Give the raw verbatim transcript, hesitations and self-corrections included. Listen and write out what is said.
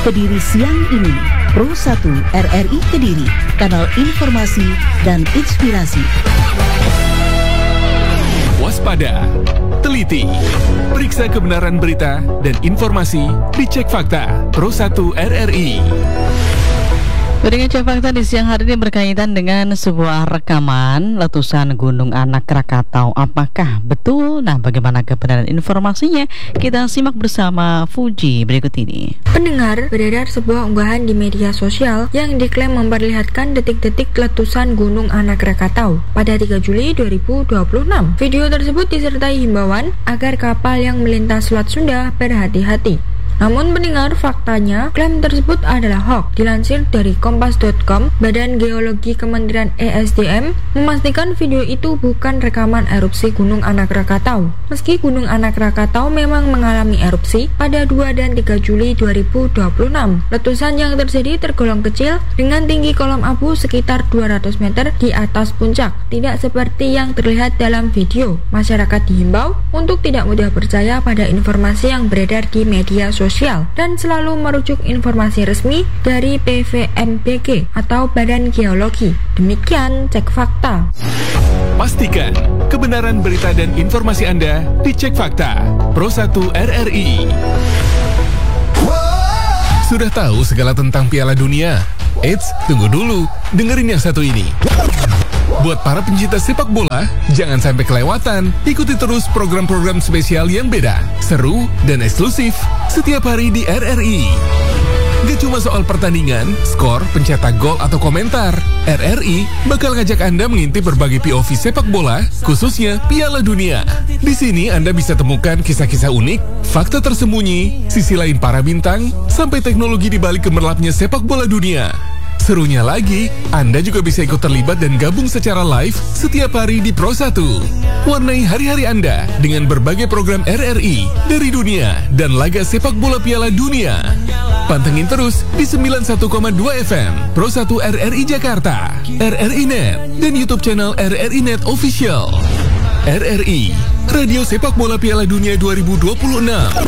Kediri siang ini, Pro satu R R I Kediri, kanal informasi dan inspirasi. Waspada, teliti, periksa kebenaran berita dan informasi, dicek fakta. Pro satu R R I. Dengan cek fakta di siang hari ini berkaitan dengan sebuah rekaman letusan Gunung Anak Krakatau. Apakah betul? Nah, bagaimana kebenaran informasinya? Kita simak bersama Fuji berikut ini. Pendengar, beredar sebuah unggahan di media sosial yang diklaim memperlihatkan detik-detik letusan Gunung Anak Krakatau pada tiga Juli dua ribu dua puluh enam. Video tersebut disertai himbauan agar kapal yang melintas Selat Sunda berhati-hati. Namun pendengar, faktanya klaim tersebut adalah hoax. Dilansir dari kompas titik com, Badan Geologi Kementerian E S D M memastikan video itu bukan rekaman erupsi Gunung Anak Krakatau. Meski Gunung Anak Krakatau memang mengalami erupsi pada dua dan tiga Juli dua ribu dua puluh enam, letusan yang terjadi tergolong kecil dengan tinggi kolom abu sekitar dua ratus meter di atas puncak. Tidak seperti yang terlihat dalam video. Masyarakat dihimbau untuk tidak mudah percaya pada informasi yang beredar di media sosial sosial dan selalu merujuk informasi resmi dari P V M B G atau Badan Geologi. Demikian cek fakta. Pastikan kebenaran berita dan informasi Anda dicek fakta. Pro satu R R I. Sudah tahu segala tentang Piala Dunia? Eits, tunggu dulu, dengerin yang satu ini. Buat para pencinta sepak bola, jangan sampai kelewatan. Ikuti terus program-program spesial yang beda, seru, dan eksklusif setiap hari di R R I. Gak cuma soal pertandingan, skor, pencetak gol, atau komentar. R R I bakal ngajak Anda mengintip berbagai P O V sepak bola, khususnya Piala Dunia. Di sini Anda bisa temukan kisah-kisah unik, fakta tersembunyi, sisi lain para bintang, sampai teknologi di balik gemerlapnya sepak bola dunia. Serunya lagi, Anda juga bisa ikut terlibat dan gabung secara live setiap hari di Pro satu. Warnai hari-hari Anda dengan berbagai program R R I dari dunia dan laga sepak bola Piala Dunia. Pantengin terus di sembilan puluh satu koma dua F M Pro satu R R I Jakarta, R R I Net, dan YouTube channel R R I Net Official. R R I, Radio Sepak Bola Piala Dunia dua ribu dua puluh enam.